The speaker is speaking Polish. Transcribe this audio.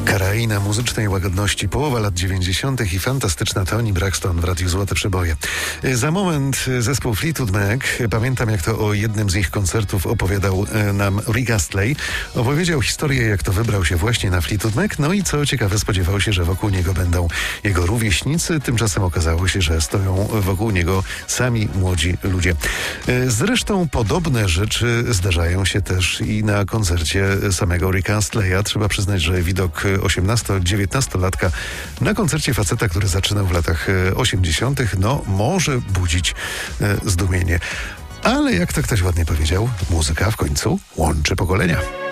Kraina muzycznej łagodności, połowa lat 90. i fantastyczna Toni Braxton w Radiu Złote Przeboje. Za moment zespół Fleetwood Mac. Pamiętam, jak to o jednym z ich koncertów opowiadał nam Rick Astley. Opowiedział historię, jak to wybrał się właśnie na Fleetwood Mac. No i co ciekawe, spodziewał się, że wokół niego będą jego rówieśnicy. Tymczasem okazało się, że stoją wokół niego sami młodzi ludzie. Zresztą podobne rzeczy zdarzają się też i na koncercie samego Ricka Astleya. Trzeba przyznać, że widok 18-19-latka na koncercie faceta, który zaczynał w latach 80., no może budzić zdumienie. Ale jak to ktoś ładnie powiedział, muzyka w końcu łączy pokolenia.